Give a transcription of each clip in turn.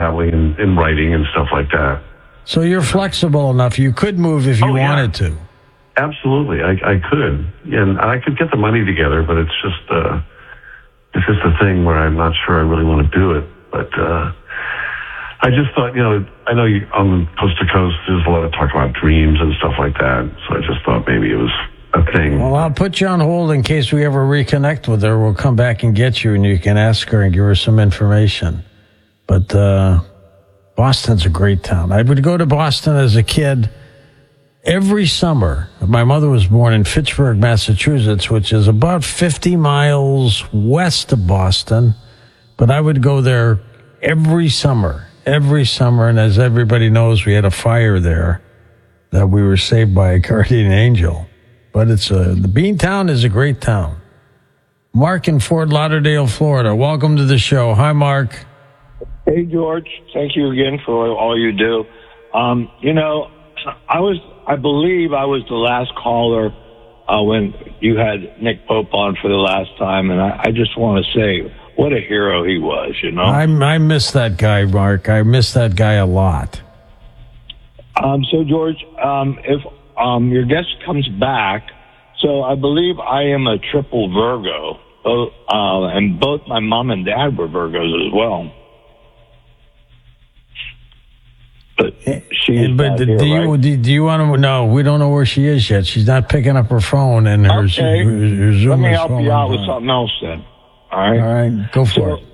traveling and writing and stuff like that. So you're flexible enough. You could move if you wanted to. Absolutely, I could, and I could get the money together, but it's just a thing where I'm not sure I really want to do it. But I just thought, I know on Coast to Coast, there's a lot of talk about dreams and stuff like that. So I just thought maybe it was a thing. Well, I'll put you on hold in case we ever reconnect with her. We'll come back and get you, and you can ask her and give her some information. But Boston's a great town. I would go to Boston as a kid every summer. My mother was born in Fitchburg, Massachusetts, which is about 50 miles west of Boston. But I would go there every summer. And as everybody knows, we had a fire there that we were saved by a guardian angel. But the Beantown is a great town. Mark in Fort Lauderdale, Florida. Welcome to the show. Hi, Mark. Hey, George. Thank you again for all you do. I believe I was the last caller when you had Nick Pope on for the last time, and I just want to say what a hero he was, I miss that guy, Mark. I miss that guy a lot. So, George, if your guest comes back, so I believe I am a triple Virgo, and both my mom and dad were Virgos as well. But she's not here, right? Do you want to? No, we don't know where she is yet. She's not picking up her phone, and her Zoom. Let me help you out with something else then. All right, go for it.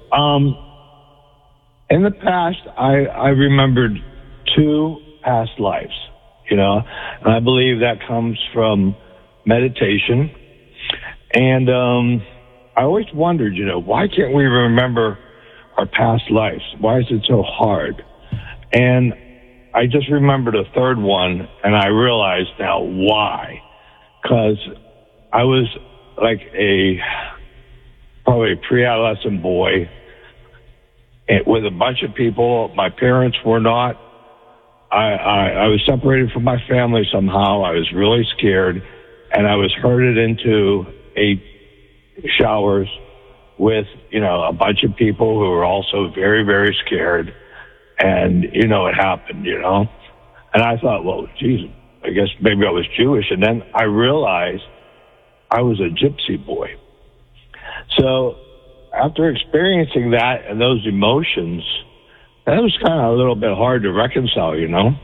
In the past, I remembered 2 past lives, and I believe that comes from meditation. And I always wondered, why can't we remember our past lives? Why is it so hard? And I just remembered a third one, and I realized now why. Because I was like probably a pre-adolescent boy with a bunch of people. My parents were not. I was separated from my family somehow. I was really scared, and I was herded into 8 showers with, a bunch of people who were also very, very scared. And, it happened, And I thought, well, geez, I guess maybe I was Jewish. And then I realized I was a gypsy boy. So after experiencing that and those emotions, that was kind of a little bit hard to reconcile,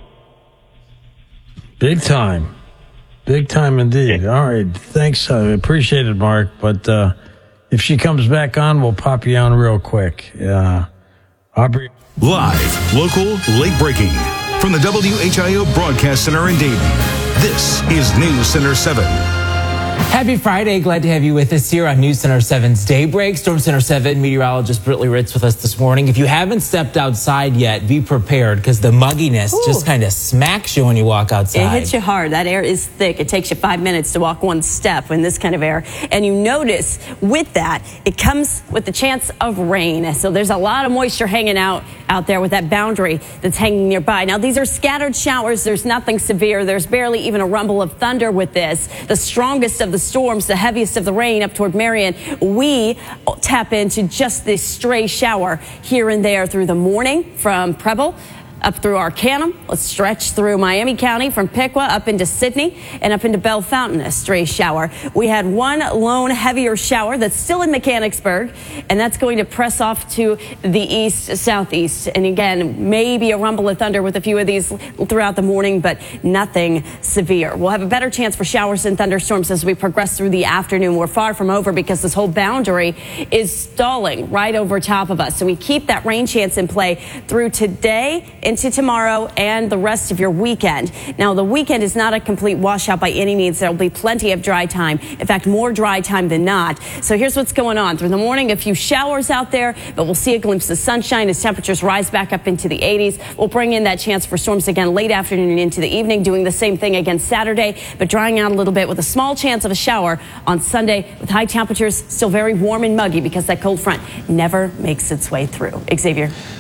Big time. Big time indeed. All right. Thanks. I appreciate it, Mark. But if she comes back on, we'll pop you on real quick. Aubrey. Live, local, late breaking. From the WHIO Broadcast Center in Dayton, this is News Center 7. Happy Friday. Glad to have you with us here on News Center 7's Daybreak. Storm Center 7 meteorologist Brittany Ritz with us this morning. If you haven't stepped outside yet, be prepared because the mugginess just kind of smacks you when you walk outside. It hits you hard. That air is thick. It takes you 5 minutes to walk 1 step in this kind of air. And you notice with that, it comes with the chance of rain. So there's a lot of moisture hanging out there with that boundary that's hanging nearby. Now, these are scattered showers. There's nothing severe. There's barely even a rumble of thunder with this. The strongest of the storms, the heaviest of the rain up toward Marion, we tap into just this stray shower here and there through the morning from Preble up through Arcanum. Let's stretch through Miami County from Piqua up into Sydney and up into Bell Fountain, a stray shower. We had one lone heavier shower that's still in Mechanicsburg, and that's going to press off to the east, southeast. And again, maybe a rumble of thunder with a few of these throughout the morning, but nothing severe. We'll have a better chance for showers and thunderstorms as we progress through the afternoon. We're far from over because this whole boundary is stalling right over top of us. So we keep that rain chance in play through today into tomorrow and the rest of your weekend. Now, the weekend is not a complete washout by any means. There'll be plenty of dry time. In fact, more dry time than not. So here's what's going on. Through the morning, a few showers out there, but we'll see a glimpse of sunshine as temperatures rise back up into the 80s. We'll bring in that chance for storms again late afternoon and into the evening, doing the same thing again Saturday, but drying out a little bit with a small chance of a shower on Sunday with high temperatures still very warm and muggy because that cold front never makes its way through. Xavier.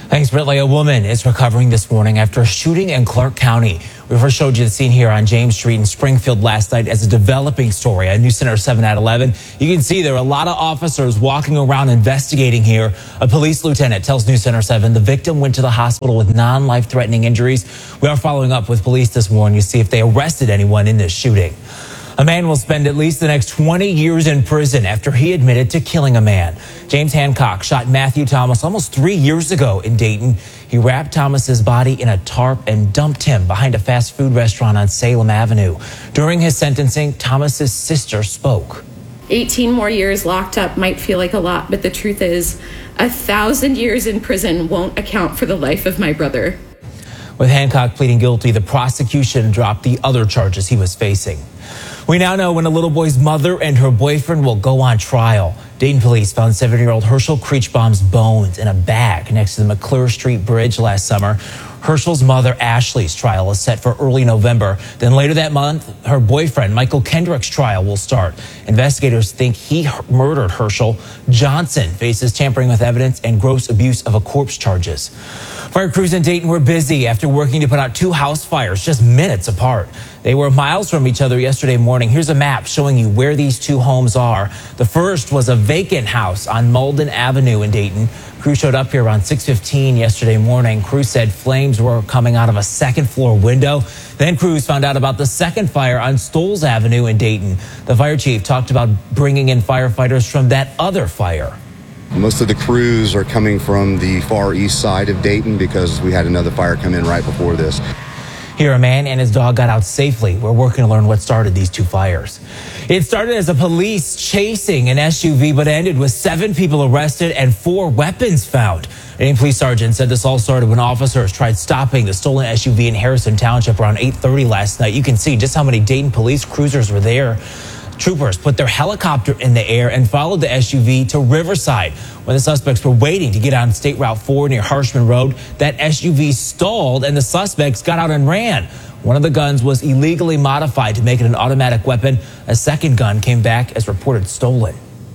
Thanks, Brittany. A woman is recovering this morning after a shooting in Clark County. We first showed you the scene here on James Street in Springfield last night as a developing story on News Center 7 at 11. You can see there are a lot of officers walking around investigating here. A police lieutenant tells News Center 7 the victim went to the hospital with non-life-threatening injuries. We are following up with police this morning to see if they arrested anyone in this shooting. A man will spend at least the next 20 years in prison after he admitted to killing a man. James Hancock shot Matthew Thomas almost 3 years ago in Dayton. He wrapped Thomas's body in a tarp and dumped him behind a fast food restaurant on Salem Avenue. During his sentencing, Thomas's sister spoke. 18 more years locked up might feel like a lot, but the truth is 1,000 years in prison won't account for the life of my brother. With Hancock pleading guilty, the prosecution dropped the other charges he was facing. We now know when a little boy's mother and her boyfriend will go on trial. Dayton police found 7-year-old Herschel Creechbaum's bones in a bag next to the McClure Street Bridge last summer. Herschel's mother, Ashley's trial is set for early November. Then later that month, her boyfriend, Michael Kendrick's trial will start. Investigators think he murdered Herschel. Johnson faces tampering with evidence and gross abuse of a corpse charges. Fire crews in Dayton were busy after working to put out 2 house fires just minutes apart. They were miles from each other yesterday morning. Here's a map showing you where these 2 homes are. The first was a vacant house on Malden Avenue in Dayton. Crews showed up here around 6:15 yesterday morning. Crews said flames were coming out of a second-floor window. Then crews found out about the second fire on Stoles Avenue in Dayton. The fire chief talked about bringing in firefighters from that other fire. Most of the crews are coming from the far east side of Dayton because we had another fire come in right before this. Here, a man and his dog got out safely. We're working to learn what started these 2 fires. It started as a police chasing an SUV, but ended with 7 people arrested and 4 weapons found. A police sergeant said this all started when officers tried stopping the stolen SUV in Harrison Township around 8:30 last night. You can see just how many Dayton police cruisers were there. Troopers put their helicopter in the air and followed the SUV to Riverside. When the suspects were waiting to get on State Route 4 near Harshman Road, that SUV stalled and the suspects got out and ran. One of the guns was illegally modified to make it an automatic weapon. A second gun came back as reported stolen.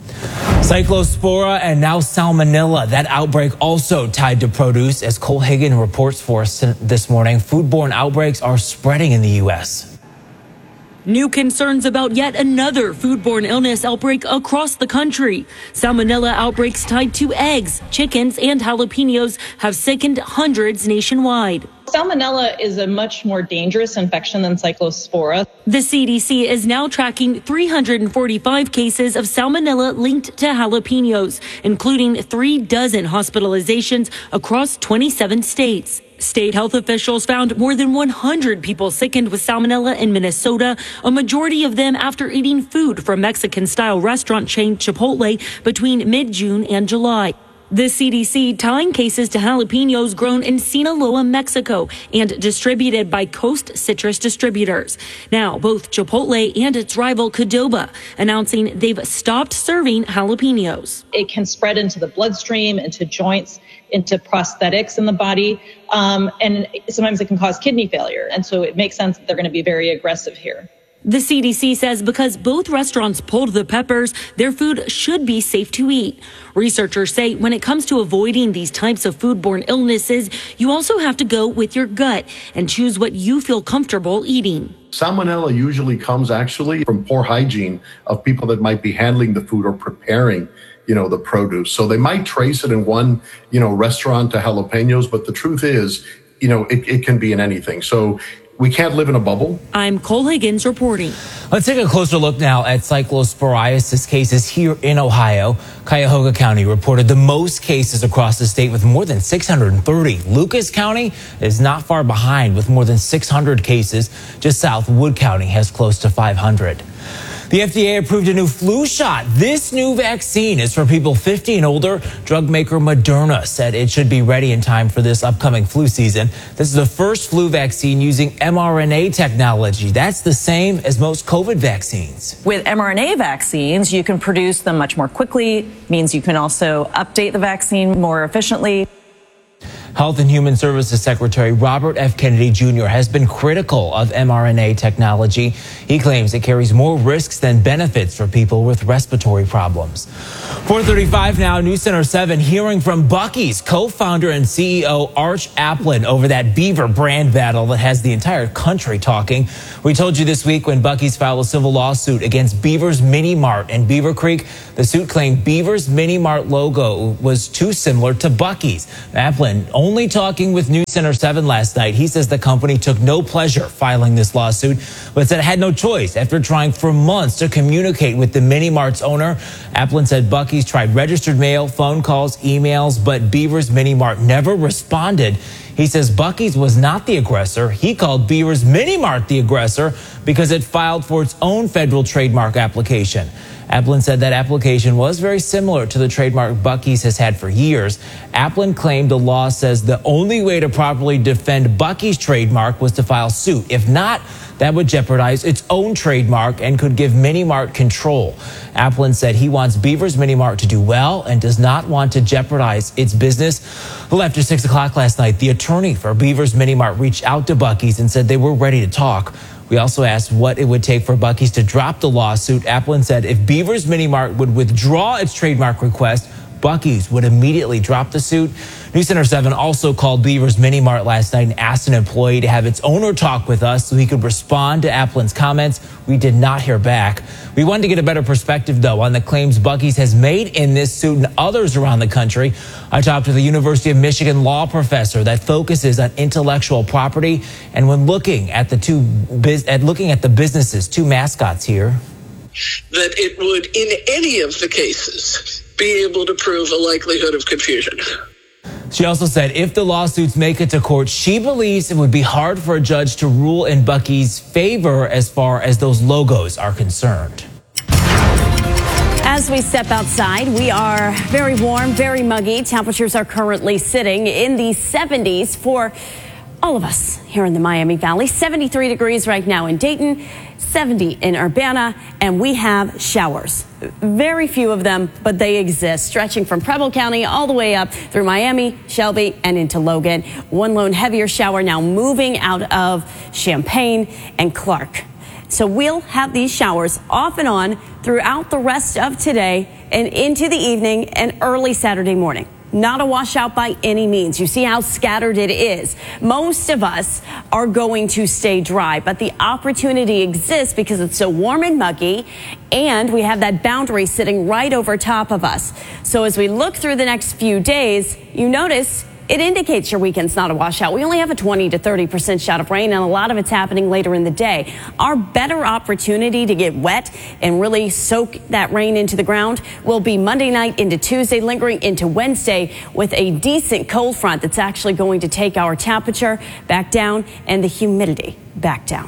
Cyclospora and now Salmonella. That outbreak also tied to produce. As Cole Hagan reports for us this morning, foodborne outbreaks are spreading in the U.S. New concerns about yet another foodborne illness outbreak across the country. Salmonella outbreaks tied to eggs, chickens, and jalapenos have sickened hundreds nationwide. Salmonella is a much more dangerous infection than Cyclospora. The CDC is now tracking 345 cases of Salmonella linked to jalapenos, including 36 hospitalizations across 27 states. State health officials found more than 100 people sickened with Salmonella in Minnesota, a majority of them after eating food from Mexican-style restaurant chain Chipotle between mid-June and July. The CDC tying cases to jalapenos grown in Sinaloa, Mexico, and distributed by Coast Citrus Distributors. Now, both Chipotle and its rival Qdoba announcing they've stopped serving jalapenos. It can spread into the bloodstream, into joints, into prosthetics in the body, and sometimes it can cause kidney failure. And so it makes sense that they're going to be very aggressive here. The CDC says because both restaurants pulled the peppers, their food should be safe to eat. Researchers say when it comes to avoiding these types of foodborne illnesses, you also have to go with your gut and choose what you feel comfortable eating. Salmonella usually comes actually from poor hygiene of people that might be handling the food or preparing, the produce. So they might trace it in one, restaurant to jalapenos, but the truth is, it can be in anything. So we can't live in a bubble. I'm Cole Higgins reporting. Let's take a closer look now at cyclosporiasis cases here in Ohio. Cuyahoga County reported the most cases across the state with more than 630. Lucas County is not far behind with more than 600 cases. Just south, Wood County has close to 500. The FDA approved a new flu shot. This new vaccine is for people 50 and older. Drug maker Moderna said it should be ready in time for this upcoming flu season. This is the first flu vaccine using mRNA technology. That's the same as most COVID vaccines. With mRNA vaccines, you can produce them much more quickly, means you can also update the vaccine more efficiently. Health and Human Services Secretary Robert F. Kennedy Jr. has been critical of mRNA technology. He claims it carries more risks than benefits for people with respiratory problems. 4:35 now, News Center 7, hearing from Buc-ee's co-founder and CEO Arch Applin over that beaver brand battle that has the entire country talking. We told you this week when Buc-ee's filed a civil lawsuit against Beaver's Mini Mart in Beaver Creek. The suit claimed Beaver's Mini Mart logo was too similar to Buc-ee's. Applin only talking with News Center 7 last night. He says the company took no pleasure filing this lawsuit, but said it had no choice after trying for months to communicate with the Mini Mart's owner. Applin said Buc-ee's tried registered mail, phone calls, emails, but Beaver's Mini Mart never responded. He says Buc-ee's was not the aggressor. He called Beaver's Mini Mart the aggressor because it filed for its own federal trademark application. Applin said that application was very similar to the trademark Buc-ee's has had for years. Applin claimed the law says the only way to properly defend Buc-ee's trademark was to file suit. If not, that would jeopardize its own trademark and could give Mini Mart control. Applin said he wants Beaver's Mini Mart to do well and does not want to jeopardize its business. Well, after 6 o'clock last night, the attorney for Beaver's Mini Mart reached out to Buc-ee's and said they were ready to talk. We also asked what it would take for Buc-ee's to drop the lawsuit. Applin said if Beaver's Mini Mart would withdraw its trademark request, Buc-ee's would immediately drop the suit. News Center 7 also called Beaver's Mini Mart last night and asked an employee to have its owner talk with us so he could respond to Applin's comments. We did not hear back. We wanted to get a better perspective, though, on the claims Buc-ee's has made in this suit and others around the country. I talked to the University of Michigan law professor that focuses on intellectual property. And when looking at the businesses, two mascots here, that it would, in any of the cases, be able to prove a likelihood of confusion. She also said if the lawsuits make it to court, she believes it would be hard for a judge to rule in Buc-ee's favor as far as those logos are concerned. As we step outside, we are very warm, very muggy. Temperatures are currently sitting in the 70s for all of us here in the Miami Valley. 73 degrees right now in Dayton, 70 in Urbana, and we have showers. Very few of them, but they exist, stretching from Preble County all the way up through Miami, Shelby, and into Logan. One lone heavier shower now moving out of Champaign and Clark. So we'll have these showers off and on throughout the rest of today and into the evening and early Saturday morning. Not a washout by any means. You see how scattered it is. Most of us are going to stay dry, but the opportunity exists because it's so warm and muggy, and we have that boundary sitting right over top of us. So as we look through the next few days, you notice it indicates your weekend's not a washout. We only have a 20 to 30% shot of rain, and a lot of it's happening later in the day. Our better opportunity to get wet and really soak that rain into the ground will be Monday night into Tuesday, lingering into Wednesday with a decent cold front that's actually going to take our temperature back down and the humidity back down.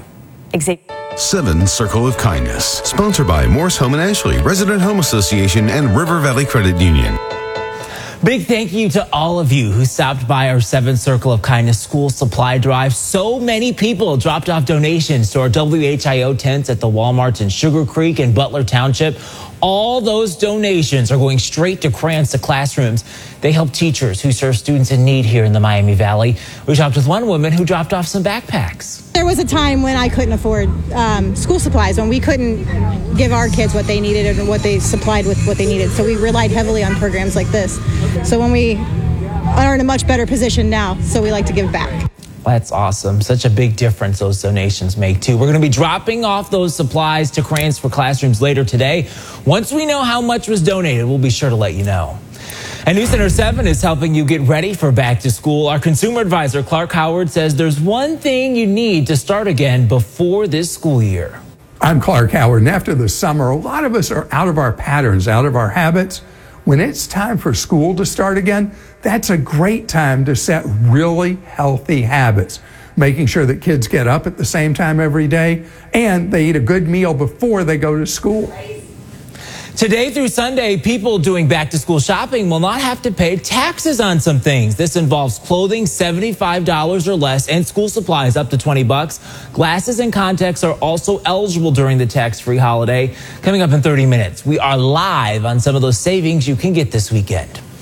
7 Circle of Kindness, sponsored by Morris Home and Ashley, Resident Home Association, and River Valley Credit Union. Big thank you to all of you who stopped by our 7 Circle of Kindness school supply drive. So many people dropped off donations to our WHIO tents at the Walmarts in Sugar Creek and Butler Township. All those donations are going straight to Cransta classrooms. They help teachers who serve students in need here in the Miami Valley. We talked with one woman who dropped off some backpacks. There was a time when I couldn't afford school supplies, when we couldn't give our kids what they needed and what they supplied with what they needed. So we relied heavily on programs like this. So when we are in a much better position now, so we like to give back. That's awesome. Such a big difference those donations make, too. We're going to be dropping off those supplies to Cranes for Classrooms later today. Once we know how much was donated, we'll be sure to let you know. And News Center 7 is helping you get ready for back to school. Our consumer advisor, Clark Howard, says there's one thing you need to start again before this school year. I'm Clark Howard, and after the summer, a lot of us are out of our patterns, out of our habits. When it's time for school to start again, that's a great time to set really healthy habits, making sure that kids get up at the same time every day and they eat a good meal before they go to school. Today through Sunday, people doing back-to-school shopping will not have to pay taxes on some things. This involves clothing, $75 or less, and school supplies up to $20. Glasses and contacts are also eligible during the tax-free holiday. Coming up in 30 minutes, we are live on some of those savings you can get this weekend.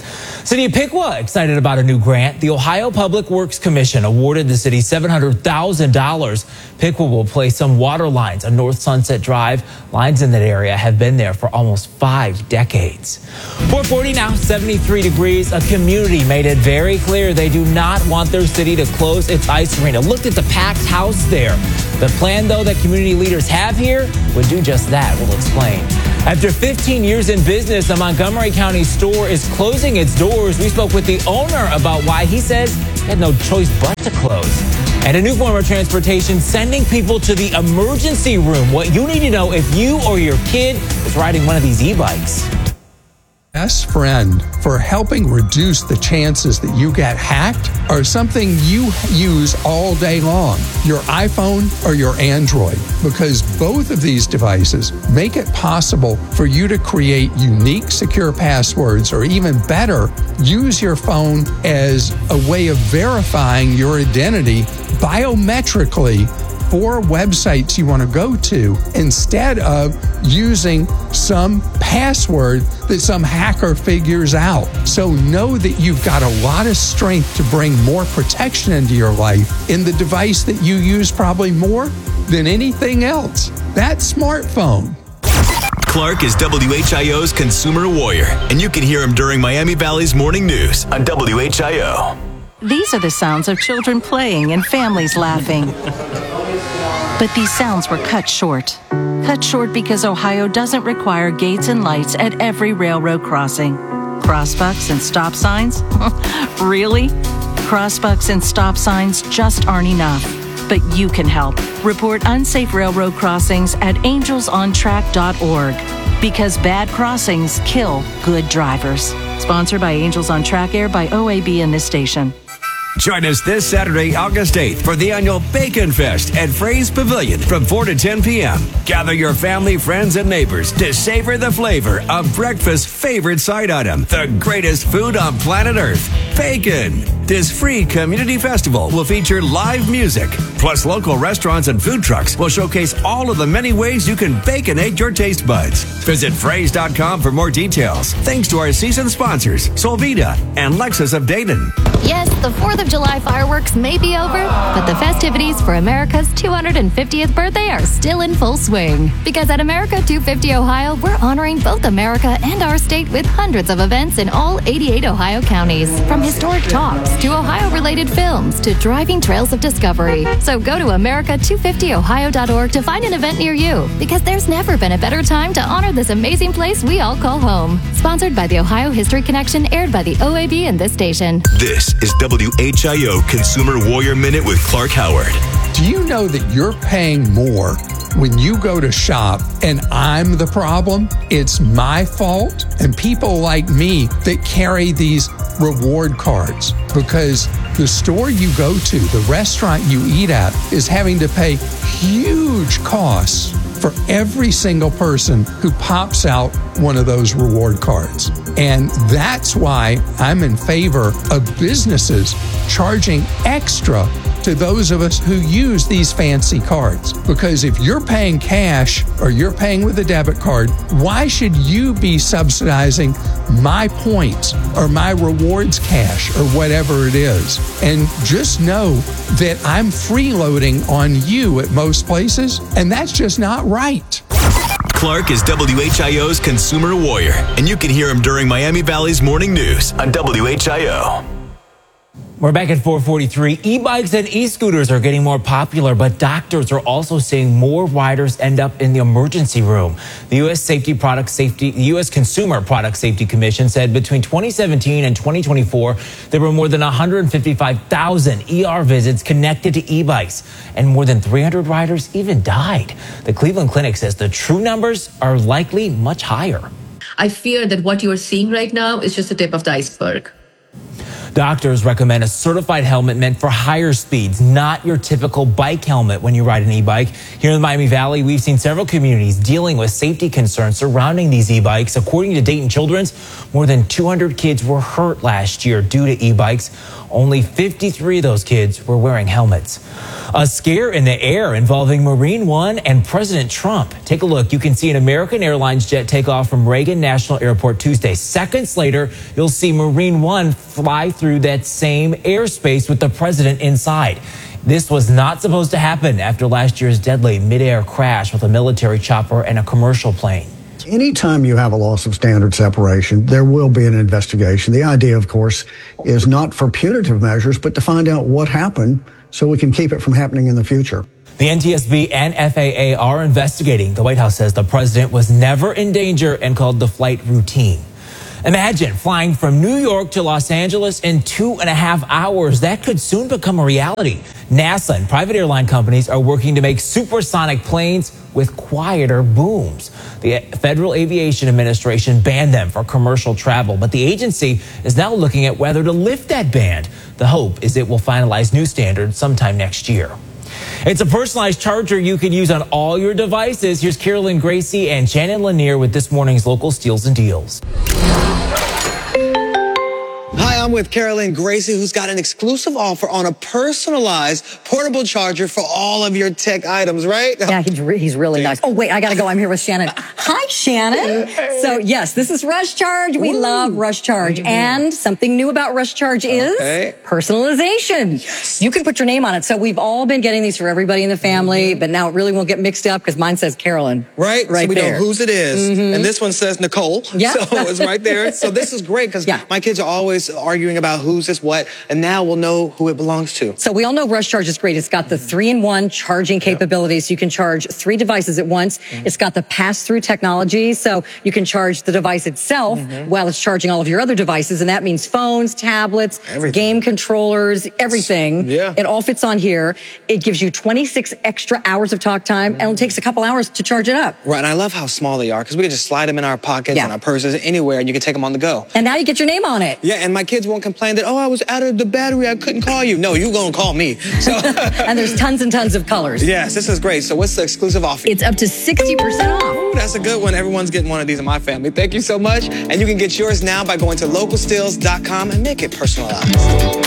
City of Piqua excited about a new grant. The Ohio Public Works Commission awarded the city $700,000. Piqua will place some water lines on North Sunset Drive. Lines in that area have been there for almost 5 decades. 440 now, 73 degrees. A community made it very clear they do not want their city to close its ice arena. Looked at the packed house there. The plan, though, that community leaders have here would do just that. We'll explain. After 15 years in business, the Montgomery County store is closing its doors. We spoke with the owner about why he says he had no choice but to close. And a new form of transportation sending people to the emergency room. What you need to know if you or your kid is riding one of these e-bikes. Best friend for helping reduce the chances that you get hacked are something you use all day long, your iPhone or your Android, because both of these devices make it possible for you to create unique, secure passwords, or even better, use your phone as a way of verifying your identity biometrically for websites you want to go to instead of using some password that some hacker figures out. So know that you've got a lot of strength to bring more protection into your life in the device that you use probably more than anything else, that smartphone. Clark is WHIO's consumer warrior, and you can hear him during Miami Valley's morning news on WHIO. These are the sounds of children playing and families laughing. But these sounds were cut short. Cut short because Ohio doesn't require gates and lights at every railroad crossing. Crossbucks and stop signs? Really? Crossbucks and stop signs just aren't enough. But you can help. Report unsafe railroad crossings at angelsontrack.org. Because bad crossings kill good drivers. Sponsored by Angels on Track, aired by OAB and this station. Join us this Saturday, August 8th for the annual Bacon Fest at Fray's Pavilion from 4 to 10 p.m. Gather your family, friends, and neighbors to savor the flavor of breakfast's favorite side item, the greatest food on planet Earth, bacon. This free community festival will feature live music, plus local restaurants and food trucks will showcase all of the many ways you can baconate your taste buds. Visit Frays.com for more details. Thanks to our season sponsors, Solvita and Lexus of Dayton. Yes, the 4th of July fireworks may be over, but the festivities for America's 250th birthday are still in full swing. Because at America 250 Ohio, we're honoring both America and our state with hundreds of events in all 88 Ohio counties. From historic talks to Ohio-related films to driving trails of discovery. So go to America250Ohio.org to find an event near you, because there's never been a better time to honor this amazing place we all call home. Sponsored by the Ohio History Connection, aired by the OAB and this station. This is WHIO Consumer Warrior Minute with Clark Howard. Do you know that you're paying more when you go to shop and I'm the problem? It's my fault and people like me that carry these reward cards, because the store you go to, the restaurant you eat at, is having to pay huge costs for every single person who pops out one of those reward cards. And that's why I'm in favor of businesses charging extra to those of us who use these fancy cards. Because if you're paying cash or you're paying with a debit card, why should you be subsidizing my points or my rewards cash or whatever it is? And just know that I'm freeloading on you at most places, and that's just not right. Clark is WHIO's consumer warrior, and you can hear him during Miami Valley's morning news on WHIO. We're back at 443. E-bikes and e-scooters are getting more popular, but doctors are also seeing more riders end up in the emergency room. The U.S. Consumer Product Safety Commission said between 2017 and 2024, there were more than 155,000 ER visits connected to e-bikes, and more than 300 riders even died. The Cleveland Clinic says the true numbers are likely much higher. I fear that what you are seeing right now is just the tip of the iceberg. Doctors recommend a certified helmet meant for higher speeds, not your typical bike helmet when you ride an e-bike. Here in the Miami Valley, we've seen several communities dealing with safety concerns surrounding these e-bikes. According to Dayton Children's, more than 200 kids were hurt last year due to e-bikes. Only 53 of those kids were wearing helmets. A scare in the air involving Marine One and President Trump. Take a look. You can see an American Airlines jet take off from Reagan National Airport Tuesday. Seconds later, you'll see Marine One fly through that same airspace with the president inside. This was not supposed to happen after last year's deadly mid-air crash with a military chopper and a commercial plane. Anytime you have a loss of standard separation, there will be an investigation. The idea, of course, is not for punitive measures, but to find out what happened so we can keep it from happening in the future. The NTSB and FAA are investigating. The White House says the president was never in danger and called the flight routine. Imagine flying from New York to Los Angeles in 2.5 hours. That could soon become a reality. NASA and private airline companies are working to make supersonic planes with quieter booms. The Federal Aviation Administration banned them for commercial travel, but the agency is now looking at whether to lift that ban. The hope is it will finalize new standards sometime next year. It's a personalized charger you can use on all your devices. Here's Carolyn Gracie and Shannon Lanier with this morning's local steals and deals. Hi, I'm with Carolyn Gracie, who's got an exclusive offer on a personalized portable charger for all of your tech items, right? Yeah, he's really nice. Oh, wait, I got to go. I'm here with Shannon. Hi, Shannon. So, yes, this is Rush Charge. We love Rush Charge. And something new about Rush Charge is personalization. Yes. You can put your name on it. So we've all been getting these for everybody in the family, but now it really won't get mixed up because mine says Carolyn. Right so we there. know whose it is. And this one says Nicole. Yeah. So it's right there. So this is great because my kids are always arguing about whose is what, and now we'll know who it belongs to. So we all know Rush Charge is great. It's got the 3-in-1 charging capabilities. So you can charge 3 devices at once. It's got the pass-through technology, so you can charge the device itself while it's charging all of your other devices, and that means phones, tablets, game controllers, everything. It all fits on here. It gives you 26 extra hours of talk time, and it takes a couple hours to charge it up. Right, and I love how small they are because we can just slide them in our pockets and our purses, anywhere, and you can take them on the go. And now you get your name on it. Yeah, and my kids won't complain that, oh, I was out of the battery, I couldn't call you. No, you gonna call me. So and there's tons and tons of colors. Yes, this is great. So what's the exclusive offer? It's up to 60% off. Ooh, that's a good one. Everyone's getting one of these in my family. Thank you so much. And you can get yours now by going to localsteals.com and make it personalized.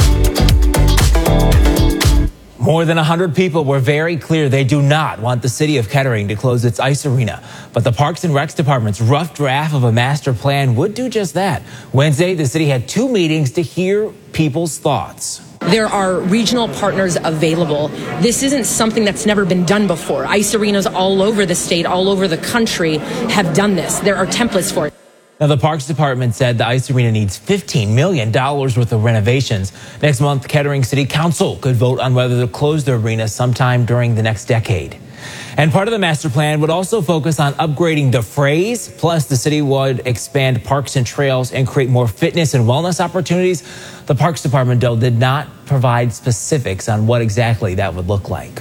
More than 100 people were very clear they do not want the city of Kettering to close its ice arena. But the Parks and Recs Department's rough draft of a master plan would do just that. Wednesday, the city had 2 meetings to hear people's thoughts. There are regional partners available. This isn't something that's never been done before. Ice arenas all over the state, all over the country have done this. There are templates for it. Now, the Parks Department said the ice arena needs $15 million worth of renovations. Next month, Kettering City Council could vote on whether to close the arena sometime during the next decade. And part of the master plan would also focus on upgrading the Frays. Plus, the city would expand parks and trails and create more fitness and wellness opportunities. The Parks Department, though, did not provide specifics on what exactly that would look like.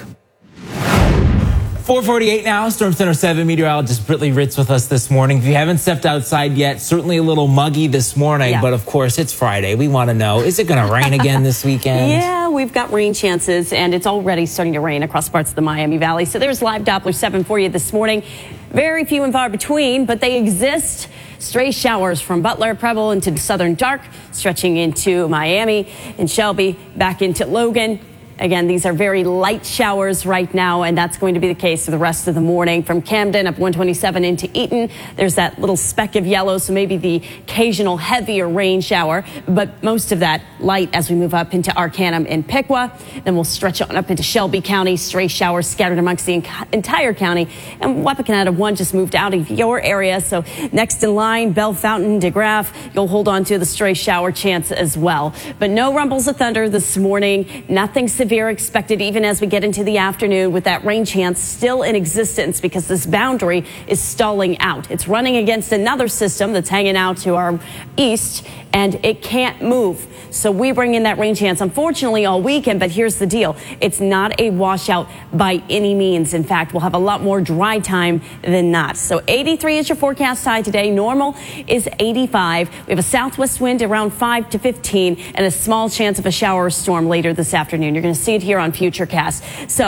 4:48 now. Storm Center 7 meteorologist Britley Ritz with us this morning. If you haven't stepped outside yet, certainly a little muggy this morning, but of course it's Friday. We want to know, is it going to rain again this weekend? Yeah, we've got rain chances, and it's already starting to rain across parts of the Miami Valley. So there's live Doppler 7 for you this morning. Very few and far between, but they exist. Stray showers from Butler, Preble into southern dark, stretching into Miami and Shelby, back into Logan. Again, these are very light showers right now, and that's going to be the case for the rest of the morning. From Camden up 127 into Eaton, there's that little speck of yellow, so maybe the occasional heavier rain shower, but most of that light as we move up into Arcanum and Piqua. Then we'll stretch on up into Shelby County, stray showers scattered amongst the entire county. And Wapakoneta 1 just moved out of your area, so next in line, Bell Fountain, DeGraff, you'll hold on to the stray shower chance as well. But no rumbles of thunder this morning, nothing severe expected even as we get into the afternoon, with that rain chance still in existence because this boundary is stalling out. It's running against another system that's hanging out to our east, and it can't move. So we bring in that rain chance, unfortunately, all weekend. But here's the deal. It's not a washout by any means. In fact, we'll have a lot more dry time than not. So 83 is your forecast high today. Normal is 85. We have a southwest wind around 5 to 15 and a small chance of a shower or storm later this afternoon. You're going to see it here on Futurecast. So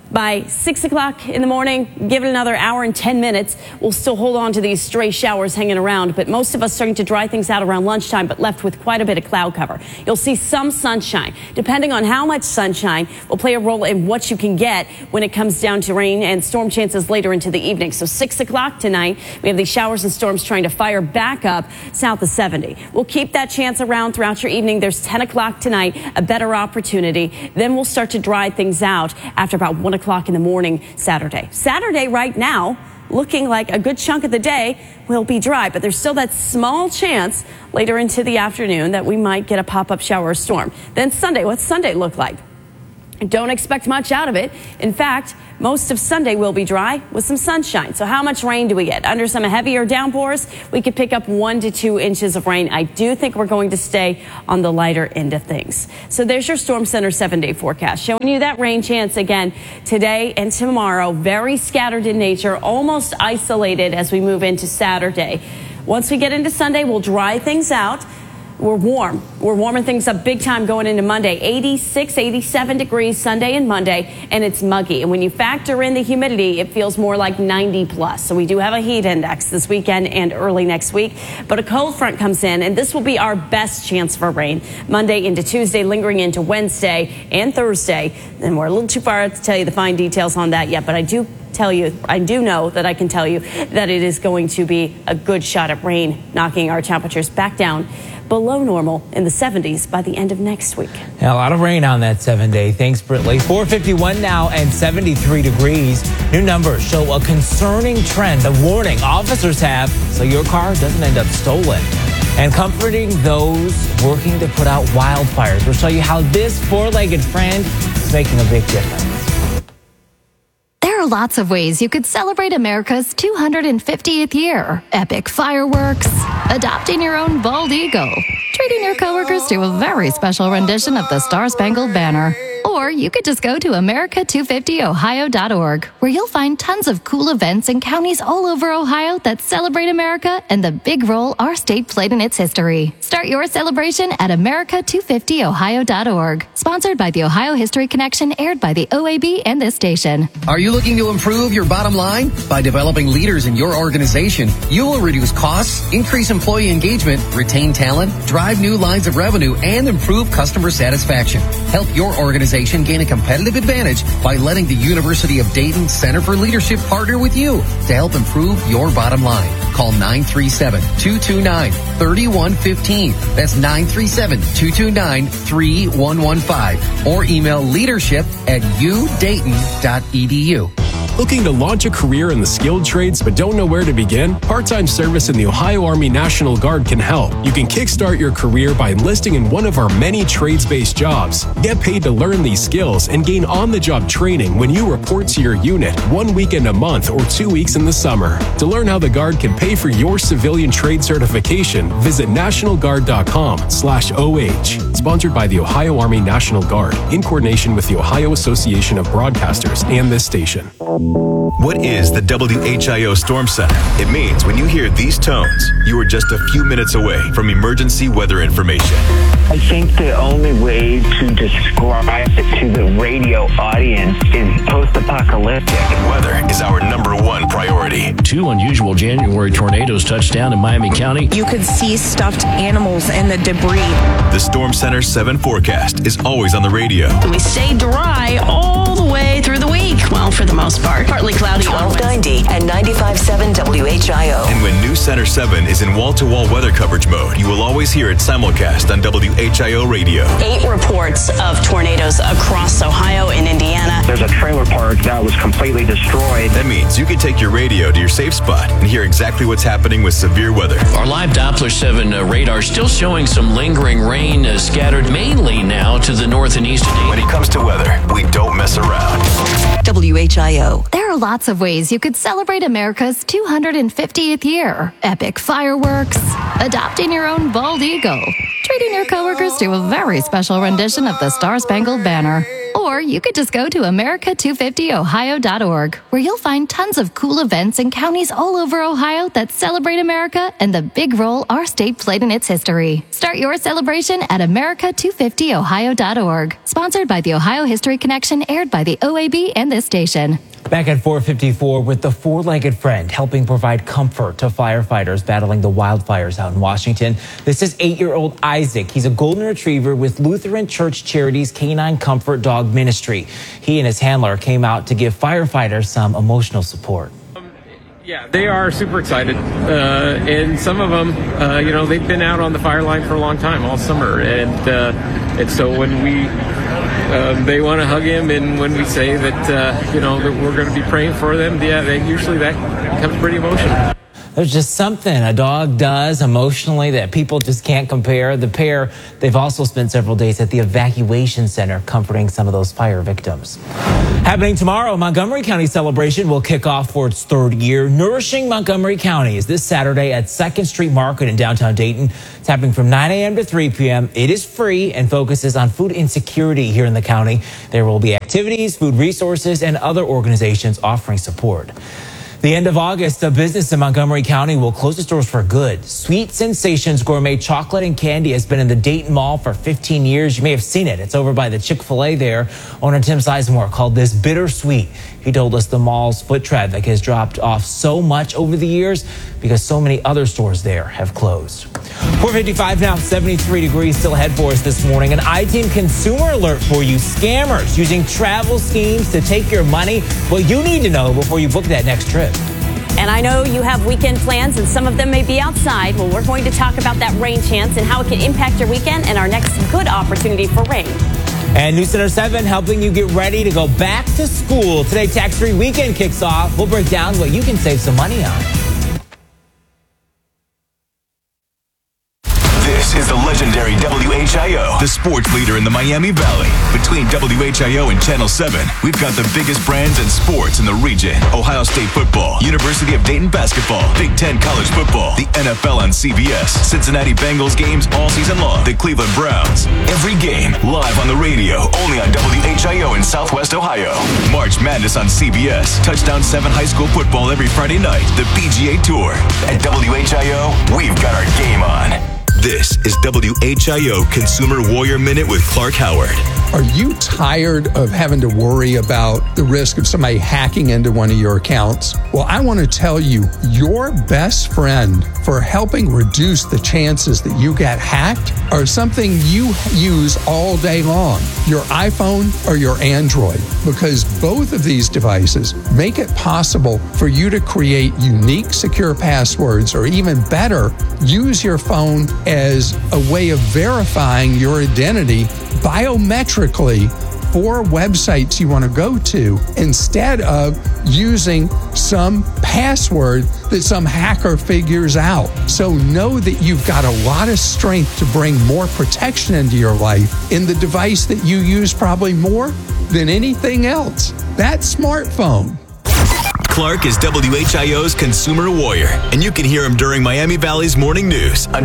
By 6 o'clock in the morning, give it another hour and 10 minutes. We'll still hold on to these stray showers hanging around, but most of us starting to dry things out around lunchtime, but left with quite a bit of cloud cover. You'll see some sunshine. Depending on how much sunshine will play a role in what you can get when it comes down to rain and storm chances later into the evening. So 6 o'clock tonight, we have these showers and storms trying to fire back up south of 70. We'll keep that chance around throughout your evening. There's 10 o'clock tonight, a better opportunity. Then we'll start to dry things out after about 1 o'clock in the morning Saturday. Saturday right now, looking like a good chunk of the day will be dry, but there's still that small chance later into the afternoon that we might get a pop-up shower or storm. Then Sunday, what's Sunday look like? Don't expect much out of it. In fact, most of Sunday will be dry with some sunshine. So how much rain do we get? Under some heavier downpours, we could pick up 1 to 2 inches of rain. I do think we're going to stay on the lighter end of things. So there's your Storm Center 7-day forecast, showing you that rain chance again today and tomorrow. Very scattered in nature, almost isolated as we move into Saturday. Once we get into Sunday, we'll dry things out. We're warm. We're warming things up big time going into Monday. 86, 87 degrees Sunday and Monday, and it's muggy. And when you factor in the humidity, it feels more like 90 plus. So we do have a heat index this weekend and early next week. But a cold front comes in, and this will be our best chance for rain. Monday into Tuesday, lingering into Wednesday and Thursday. And we're a little too far to tell you the fine details on that yet, but I do know that I can tell you that it is going to be a good shot at rain, knocking our temperatures back down below normal in the 70s by the end of next week. Yeah, a lot of rain on that 7-day. Thanks, Britley. 4:51 now and 73 degrees. New numbers show a concerning trend, a warning officers have so your car doesn't end up stolen. And comforting those working to put out wildfires. We'll show you how this four-legged friend is making a big difference. There are lots of ways you could celebrate America's 250th year. Epic fireworks, adopting your own bald eagle, treating your coworkers to a very special rendition of the Star-Spangled Banner. Or you could just go to America250ohio.org, where you'll find tons of cool events in counties all over Ohio that celebrate America and the big role our state played in its history. Start your celebration at America250ohio.org. Sponsored by the Ohio History Connection, aired by the OAB and this station. Are you looking to improve your bottom line? By developing leaders in your organization, you will reduce costs, increase employee engagement, retain talent, drive new lines of revenue, and improve customer satisfaction. Help your organization gain a competitive advantage by letting the University of Dayton Center for Leadership partner with you to help improve your bottom line. Call 937-229-3115. That's 937-229-3115. Or email leadership@udayton.edu. Looking to launch a career in the skilled trades but don't know where to begin? Part-time service in the Ohio Army National Guard can help. You can kickstart your career by enlisting in one of our many trades-based jobs. Get paid to learn these skills and gain on-the-job training when you report to your unit 1 weekend a month or 2 weeks in the summer. To learn how the Guard can pay for your civilian trade certification, visit nationalguard.com/OH. Sponsored by the Ohio Army National Guard in coordination with the Ohio Association of Broadcasters and this station. What is the WHIO Storm Center? It means when you hear these tones, you are just a few minutes away from emergency weather information. I think the only way to describe it to the radio audience is post-apocalyptic. Weather is our #1 priority. 2 unusual January tornadoes touched down in Miami County. You could see stuffed animals and the debris. The Storm Center 7 forecast is always on the radio. We stay dry all the way through the week. Well, for the most part. Partly cloudy. 1290 and 95.7 WHIO. And when News Center 7 is in wall-to-wall weather coverage mode, you will always hear it simulcast on WHIO radio. 8 reports of tornadoes across Ohio and Indiana. There's a trailer park that was completely destroyed. That means you can take your radio to your safe spot and hear exactly what's happening with severe weather. Our live Doppler 7 radar still showing some lingering rain scattered mainly now to the north and east. When it comes to weather, we don't mess around. WHIO. There are lots of ways you could celebrate America's 250th year. Epic fireworks, adopting your own bald eagle, treating your coworkers to a very special rendition of the Star-Spangled Banner. Or you could just go to America250Ohio.org, where you'll find tons of cool events in counties all over Ohio that celebrate America and the big role our state played in its history. Start your celebration at America250Ohio.org. Sponsored by the Ohio History Connection, aired by the OAB and this station. Back at 454 with the Four-Legged Friend, helping provide comfort to firefighters battling the wildfires out in Washington. This is 8-year-old Isaac. He's a golden retriever with Lutheran Church Charities Canine Comfort Dog Ministry. He and his handler came out to give firefighters some emotional support. Yeah, they are super excited. And some of them, they've been out on the fire line for a long time, all summer. And so when they want to hug him, and when we say that, that we're going to be praying for them, usually that becomes pretty emotional. There's just something a dog does emotionally that people just can't compare. The pair, they've also spent several days at the evacuation center comforting some of those fire victims. Happening tomorrow, Montgomery County celebration will kick off for its third year. Nourishing Montgomery County is this Saturday at 2nd Street Market in downtown Dayton. It's happening from 9 a.m. to 3 p.m. It is free and focuses on food insecurity here in the county. There will be activities, food resources, and other organizations offering support. The end of August, a business in Montgomery County will close its doors for good. Sweet Sensations Gourmet Chocolate and Candy has been in the Dayton Mall for 15 years. You may have seen it. It's over by the Chick-fil-A there. Owner Tim Sizemore called this bittersweet. He told us the mall's foot traffic has dropped off so much over the years because so many other stores there have closed. 455 now, 73 degrees still ahead for us this morning. An I-Team consumer alert for you. Scammers using travel schemes to take your money. What you need to know before you book that next trip. And I know you have weekend plans, and some of them may be outside. Well, we're going to talk about that rain chance and how it can impact your weekend and our next good opportunity for rain. And News Center 7 helping you get ready to go back to school. Today, tax-free weekend kicks off. We'll break down what you can save some money on. This is the legendary WHIO, the sports leader in the Miami Valley. Between WHIO and Channel 7, we've got the biggest brands in sports in the region. Ohio State football, University of Dayton basketball, Big Ten college football, the NFL on CBS, Cincinnati Bengals games all season long, the Cleveland Browns. Every game live on the radio, only on WHIO in Southwest Ohio. March Madness on CBS, Touchdown 7 high school football every Friday night, the PGA Tour. At WHIO, we've got our game on. This is WHIO Consumer Warrior Minute with Clark Howard. Are you tired of having to worry about the risk of somebody hacking into one of your accounts? Well, I want to tell you, your best friend for helping reduce the chances that you get hacked are something you use all day long, your iPhone or your Android, because both of these devices make it possible for you to create unique, secure passwords, or even better, use your phone as a way of verifying your identity biometrically for websites you want to go to, instead of using some password that some hacker figures out. So know that you've got a lot of strength to bring more protection into your life in the device that you use probably more than anything else, that smartphone. Clark is WHIO's Consumer Warrior, and you can hear him during Miami Valley's Morning News on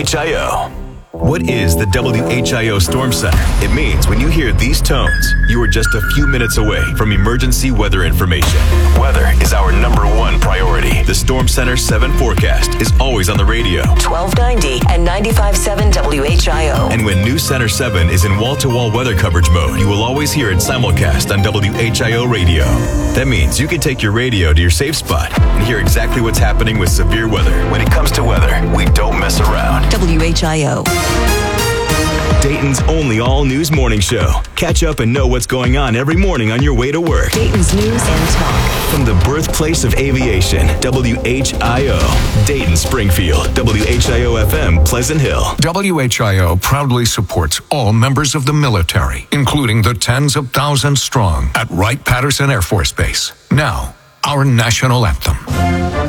WHIO. What is the WHIO Storm Center? It means when you hear these tones, you are just a few minutes away from emergency weather information. Weather is our #1 priority. The Storm Center 7 forecast is always on the radio. 1290 and 95.7 WHIO. And when News Center 7 is in wall-to-wall weather coverage mode, you will always hear it simulcast on WHIO radio. That means you can take your radio to your safe spot and hear exactly what's happening with severe weather. When it comes to weather, we don't mess around. WHIO. Dayton's only all-news morning show. Catch up and know what's going on every morning on your way to work. Dayton's news and talk. From the birthplace of aviation, WHIO. Dayton, Springfield, WHIO-FM, Pleasant Hill. WHIO proudly supports all members of the military, including the tens of thousands strong at Wright-Patterson Air Force Base. Now, our national anthem.